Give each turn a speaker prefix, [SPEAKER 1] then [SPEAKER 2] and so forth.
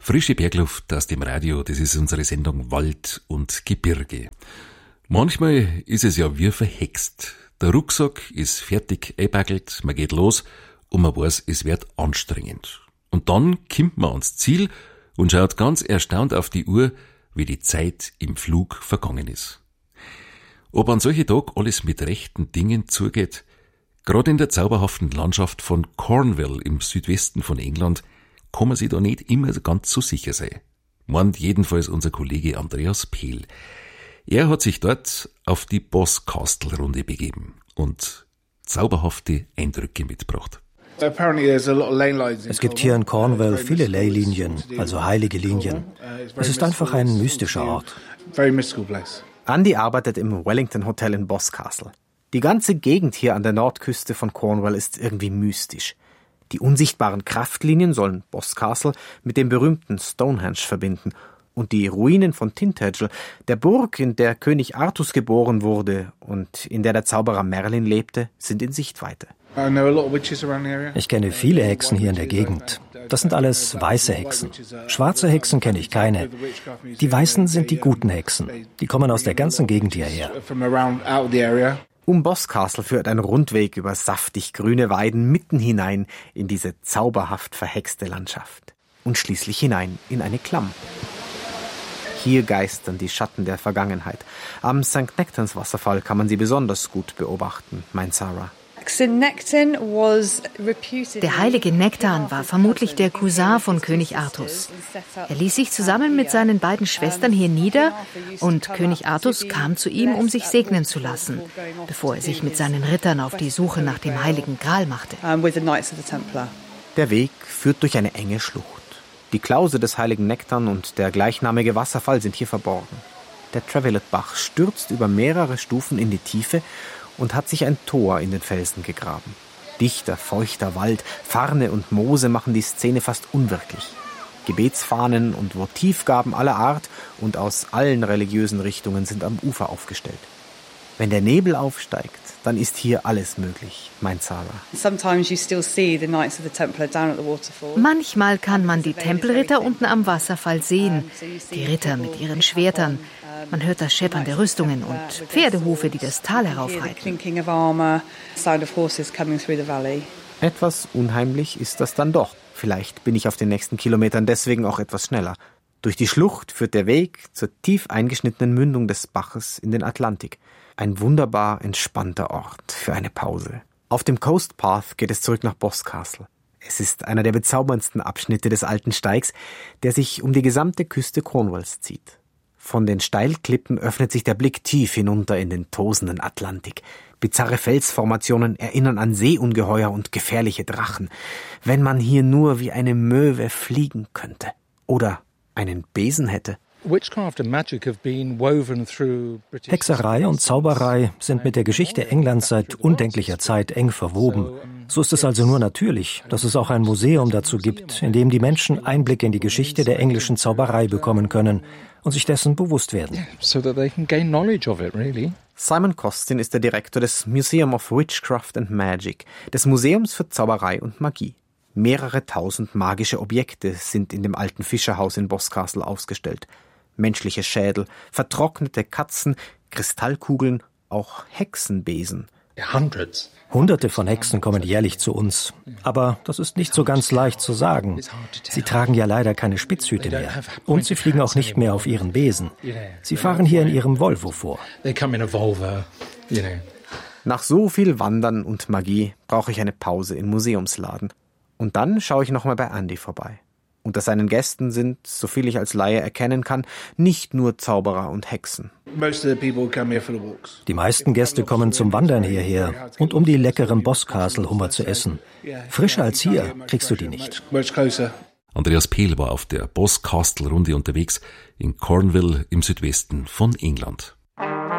[SPEAKER 1] Frische Bergluft aus dem Radio, das ist unsere Sendung Wald und Gebirge. Manchmal ist es ja wie verhext. Der Rucksack ist fertig eingepackelt, man geht los und man weiß, es wird anstrengend. Und dann kommt man ans Ziel und schaut ganz erstaunt auf die Uhr, wie die Zeit im Flug vergangen ist. Ob an solchen Tag alles mit rechten Dingen zugeht, gerade in der zauberhaften Landschaft von Cornwall im Südwesten von England, kann man sich da nicht immer ganz so sicher sein. Meint jedenfalls unser Kollege Andreas Pehl. Er hat sich dort auf die Boscastle-Runde begeben und zauberhafte Eindrücke mitgebracht.
[SPEAKER 2] Es gibt hier in Cornwall viele Leylinien, also heilige Linien. Es ist einfach ein mystischer Ort.
[SPEAKER 3] Andy arbeitet im Wellington Hotel in Boscastle. Die ganze Gegend hier an der Nordküste von Cornwall ist irgendwie mystisch. Die unsichtbaren Kraftlinien sollen Boscastle mit dem berühmten Stonehenge verbinden. Und die Ruinen von Tintagel, der Burg, in der König Artus geboren wurde und in der der Zauberer Merlin lebte, sind in Sichtweite.
[SPEAKER 2] Ich kenne viele Hexen hier in der Gegend. Das sind alles weiße Hexen. Schwarze Hexen kenne ich keine. Die Weißen sind die guten Hexen. Die kommen aus der ganzen Gegend hierher.
[SPEAKER 3] Um Boscastle führt ein Rundweg über saftig grüne Weiden mitten hinein in diese zauberhaft verhexte Landschaft. Und schließlich hinein in eine Klamm. Hier geistern die Schatten der Vergangenheit. Am St. Nectans Wasserfall kann man sie besonders gut beobachten, meint Sarah.
[SPEAKER 4] Der heilige Nektan war vermutlich der Cousin von König Artus. Er ließ sich zusammen mit seinen beiden Schwestern hier nieder und König Artus kam zu ihm, um sich segnen zu lassen, bevor er sich mit seinen Rittern auf die Suche nach dem heiligen Gral machte.
[SPEAKER 3] Der Weg führt durch eine enge Schlucht. Die Klause des heiligen Nektan und der gleichnamige Wasserfall sind hier verborgen. Der Travelet-Bach stürzt über mehrere Stufen in die Tiefe und hat sich ein Tor in den Felsen gegraben. Dichter, feuchter Wald, Farne und Moose machen die Szene fast unwirklich. Gebetsfahnen und Votivgaben aller Art und aus allen religiösen Richtungen sind am Ufer aufgestellt. Wenn der Nebel aufsteigt, dann ist hier alles möglich, meint Sarah.
[SPEAKER 4] Manchmal kann man die Tempelritter unten am Wasserfall sehen, die Ritter mit ihren Schwertern. Man hört das Scheppern der Rüstungen und Pferdehufe, die das Tal heraufreiten.
[SPEAKER 3] Etwas unheimlich ist das dann doch. Vielleicht bin ich auf den nächsten Kilometern deswegen auch etwas schneller. Durch die Schlucht führt der Weg zur tief eingeschnittenen Mündung des Baches in den Atlantik. Ein wunderbar entspannter Ort für eine Pause. Auf dem Coast Path geht es zurück nach Boscastle. Es ist einer der bezauberndsten Abschnitte des alten Steigs, der sich um die gesamte Küste Cornwalls zieht. Von den Steilklippen öffnet sich der Blick tief hinunter in den tosenden Atlantik. Bizarre Felsformationen erinnern an Seeungeheuer und gefährliche Drachen. Wenn man hier nur wie eine Möwe fliegen könnte. Oder einen Besen hätte.
[SPEAKER 2] Hexerei und Zauberei sind mit der Geschichte Englands seit undenklicher Zeit eng verwoben. So ist es also nur natürlich, dass es auch ein Museum dazu gibt, in dem die Menschen Einblick in die Geschichte der englischen Zauberei bekommen können und sich dessen bewusst werden.
[SPEAKER 3] Simon Costin ist der Direktor des Museum of Witchcraft and Magic, des Museums für Zauberei und Magie. Mehrere tausend magische Objekte sind in dem alten Fischerhaus in Boscastle ausgestellt. Menschliche Schädel, vertrocknete Katzen, Kristallkugeln, auch Hexenbesen.
[SPEAKER 2] Hunderte von Hexen kommen jährlich zu uns. Aber das ist nicht so ganz leicht zu sagen. Sie tragen ja leider keine Spitzhüte mehr. Und sie fliegen auch nicht mehr auf ihren Besen. Sie fahren hier in ihrem Volvo vor.
[SPEAKER 3] Nach so viel Wandern und Magie brauche ich eine Pause im Museumsladen. Und dann schaue ich nochmal bei Andy vorbei. Unter seinen Gästen sind, soviel ich als Laie erkennen kann, nicht nur Zauberer und Hexen.
[SPEAKER 2] Die meisten Gäste kommen zum Wandern hierher und um die leckeren Boscastle-Hummer zu essen. Frischer als hier kriegst du die nicht.
[SPEAKER 1] Andreas Pehl war auf der Boscastle-Runde unterwegs in Cornwall im Südwesten von England.